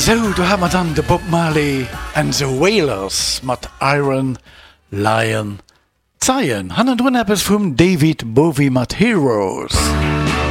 So, du haben wir dann de Bob Marley and the Wailers mat Iron Lion Zion. Han du es vum David Bowie mat Heroes.